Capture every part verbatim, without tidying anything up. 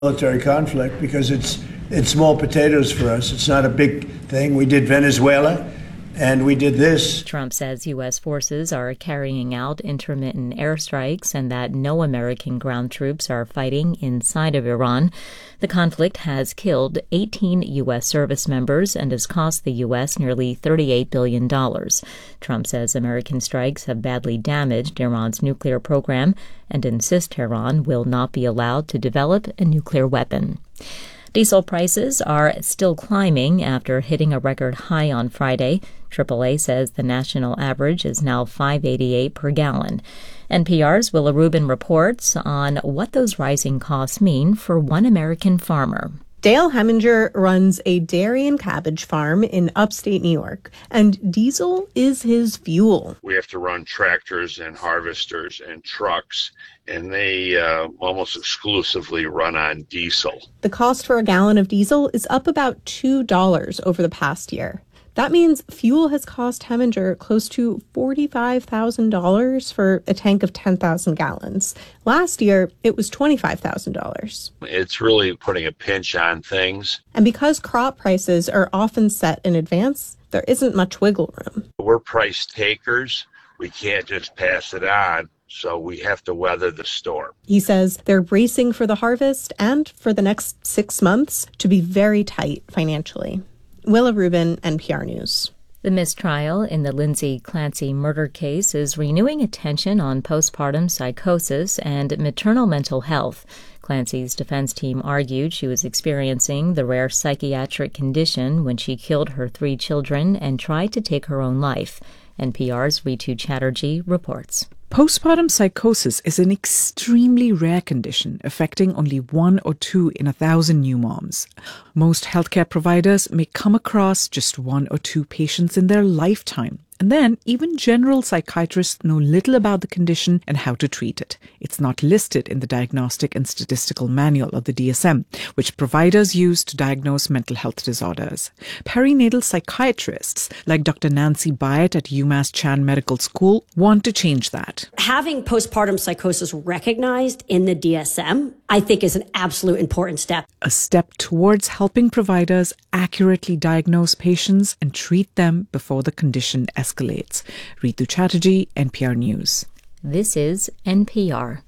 military conflict because it's it's small potatoes for us. It's not a big thing. We did Venezuela, and we did this. Trump says U S forces are carrying out intermittent airstrikes and that no American ground troops are fighting inside of Iran. The conflict has killed eighteen U S service members and has cost the U S nearly thirty-eight billion dollars. Trump says American strikes have badly damaged Iran's nuclear program and insists Tehran will not be allowed to develop a nuclear weapon. Diesel prices are still climbing after hitting a record high on Friday. triple A says the national average is now five dollars and eighty-eight cents per gallon. N P R's Willa Rubin reports on what those rising costs mean for one American farmer. Dale Heminger runs a dairy and cabbage farm in upstate New York, and diesel is his fuel. We have to run tractors and harvesters and trucks, and they uh, almost exclusively run on diesel. The cost for a gallon of diesel is up about two dollars over the past year. That means fuel has cost Heminger close to forty-five thousand dollars for a tank of ten thousand gallons. Last year, it was twenty-five thousand dollars. It's really putting a pinch on things. And because crop prices are often set in advance, there isn't much wiggle room. We're price takers. We can't just pass it on, so we have to weather the storm. He says they're bracing for the harvest and for the next six months to be very tight financially. Willa Rubin, N P R News. The mistrial in the Lindsay Clancy murder case is renewing attention on postpartum psychosis and maternal mental health. Clancy's defense team argued she was experiencing the rare psychiatric condition when she killed her three children and tried to take her own life. N P R's Ritu Chatterjee reports. Postpartum psychosis is an extremely rare condition affecting only one or two in a thousand new moms. Most healthcare providers may come across just one or two patients in their lifetime. And then even general psychiatrists know little about the condition and how to treat it. It's not listed in the Diagnostic and Statistical Manual of the D S M, which providers use to diagnose mental health disorders. Perinatal psychiatrists, like Doctor Nancy Byatt at UMass Chan Medical School, want to change that. Having postpartum psychosis recognized in the D S M, I think, is an absolute important step. A step towards helping providers accurately diagnose patients and treat them before the condition escalates. escalates. Ritu Chatterjee, N P R News. This is N P R.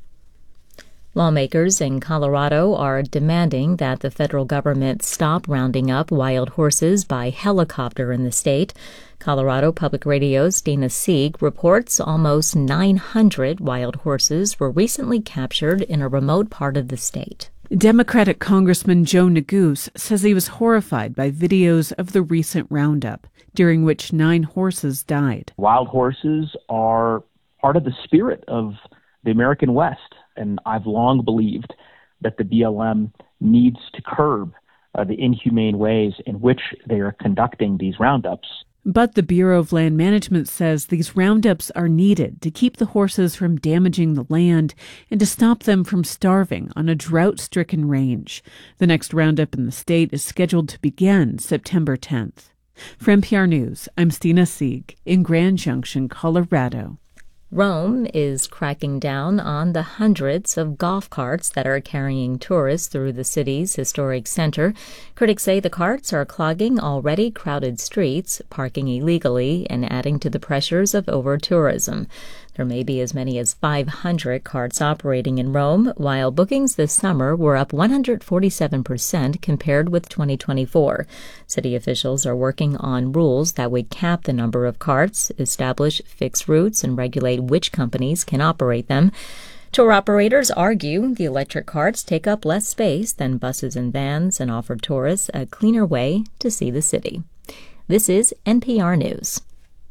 Lawmakers in Colorado are demanding that the federal government stop rounding up wild horses by helicopter in the state. Colorado Public Radio's Dana Sieg reports almost nine hundred wild horses were recently captured in a remote part of the state. Democratic Congressman Joe Neguse says he was horrified by videos of the recent roundup, during which nine horses died. Wild horses are part of the spirit of the American West, and I've long believed that the B L M needs to curb uh, the inhumane ways in which they are conducting these roundups. But the Bureau of Land Management says these roundups are needed to keep the horses from damaging the land and to stop them from starving on a drought-stricken range. The next roundup in the state is scheduled to begin September tenth. For N P R News, I'm Stina Sieg in Grand Junction, Colorado. Rome is cracking down on the hundreds of golf carts that are carrying tourists through the city's historic center. Critics say the carts are clogging already crowded streets, parking illegally, and adding to the pressures of over-tourism. There may be as many as five hundred carts operating in Rome, while bookings this summer were up one hundred forty-seven percent compared with twenty twenty-four. City officials are working on rules that would cap the number of carts, establish fixed routes, and regulate which companies can operate them. Tour operators argue the electric carts take up less space than buses and vans and offer tourists a cleaner way to see the city. This is N P R News.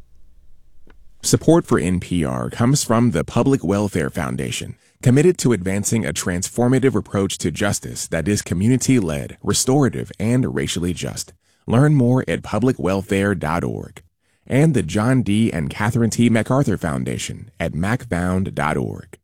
Support for N P R comes from the Public Welfare Foundation, committed to advancing a transformative approach to justice that is community-led, restorative, and racially just. Learn more at public welfare dot org. And the John D. and Catherine T. MacArthur Foundation at mac found dot org.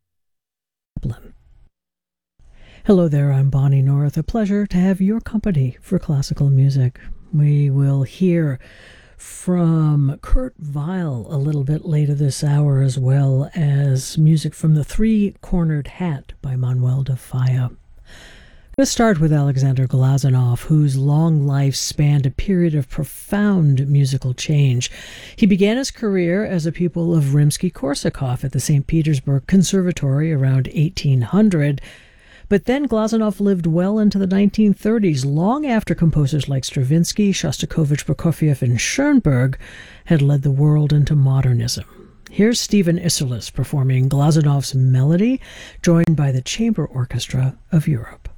Hello there, I'm Bonnie North. A pleasure to have your company for classical music. We will hear from Kurt Weill a little bit later this hour, as well as music from The Three-Cornered Hat by Manuel de Falla. Let's start with Alexander Glazunov, whose long life spanned a period of profound musical change. He began his career as a pupil of Rimsky-Korsakov at the Saint Petersburg Conservatory around eighteen hundred. But then Glazunov lived well into the nineteen thirties, long after composers like Stravinsky, Shostakovich, Prokofiev, and Schoenberg had led the world into modernism. Here's Stephen Isserlis performing Glazunov's Melody, joined by the Chamber Orchestra of Europe.